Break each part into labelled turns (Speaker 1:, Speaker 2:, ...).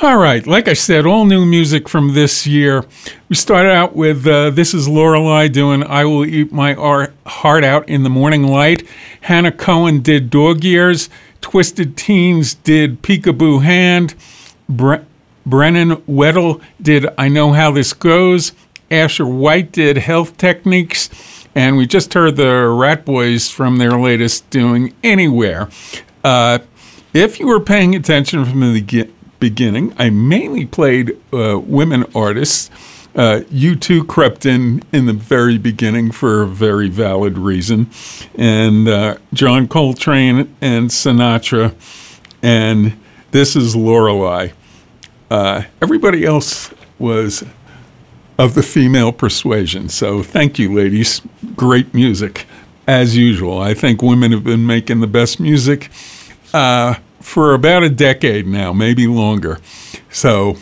Speaker 1: All right, like I said, all new music from this year. We started out with This is Lorelei doing I Will Eat My Heart Out in the Morning Light. Hannah Cohen did Dog Years. Twisted Teens did Peekaboo Hand. Brennan Weddle did I Know How This Goes. Asher White did Health Techniques. And we just heard the Rat Boys from their latest doing Anywhere. If you were paying attention from the beginning, I mainly played women artists. U2 crept in the very beginning for a very valid reason. And John Coltrane and Sinatra. And This is Lorelei. Everybody else was of the female persuasion. So thank you, ladies. Great music, as usual. I think women have been making the best music for about a decade now, maybe longer. So,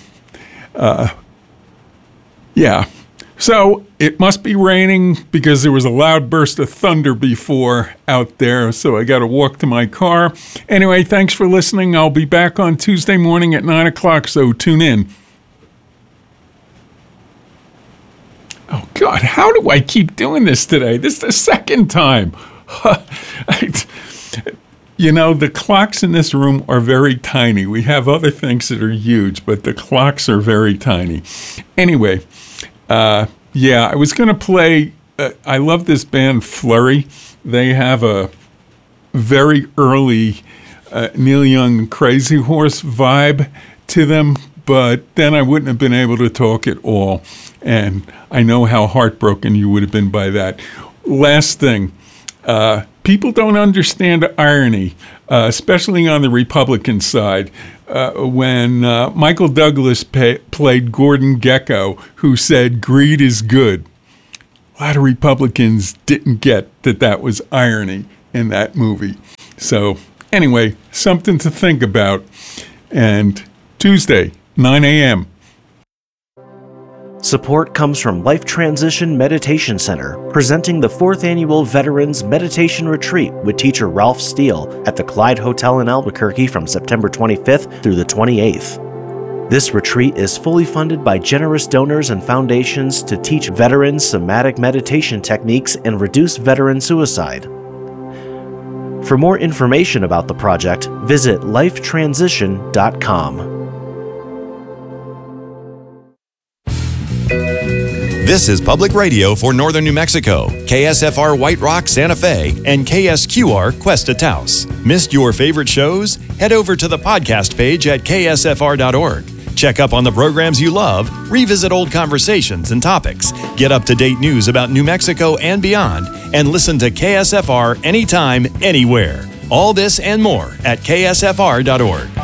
Speaker 1: yeah. So it must be raining because there was a loud burst of thunder before out there, so I got to walk to my car. Anyway, thanks for listening. I'll be back on Tuesday morning at 9 o'clock, so tune in. Oh, God, how do I keep doing this today? This is the second time. You know, the clocks in this room are very tiny. We have other things that are huge, but the clocks are very tiny. Anyway, yeah, I was going to play, I love this band Flurry. They have a very early Neil Young Crazy Horse vibe to them, but then I wouldn't have been able to talk at all. And I know how heartbroken you would have been by that. Last thing, people don't understand irony, especially on the Republican side. When Michael Douglas played Gordon Gekko, who said greed is good, a lot of Republicans didn't get that was irony in that movie. So anyway, something to think about. And Tuesday, 9 a.m.
Speaker 2: Support comes from Life Transition Meditation Center, presenting the 4th Annual Veterans Meditation Retreat with teacher Ralph Steele at the Clyde Hotel in Albuquerque from September 25th through the 28th. This retreat is fully funded by generous donors and foundations to teach veterans somatic meditation techniques and reduce veteran suicide. For more information about the project, visit lifetransition.com.
Speaker 3: This is Public Radio for Northern New Mexico, KSFR White Rock, Santa Fe, and KSQR Cuesta Taos. Missed your favorite shows? Head over to the podcast page at ksfr.org. Check up on the programs you love, revisit old conversations and topics, get up-to-date news about New Mexico and beyond, and listen to KSFR anytime, anywhere. All this and more at ksfr.org.